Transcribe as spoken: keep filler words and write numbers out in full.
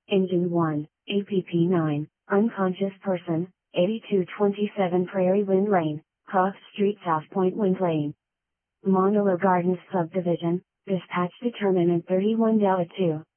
Engine one, A P P nine, unconscious person, eighty-two twenty-seven Prairie Wind Lane, Cross Street South Point Wind Lane. Monolo Gardens Subdivision, dispatch determinant thirty-one Delta two.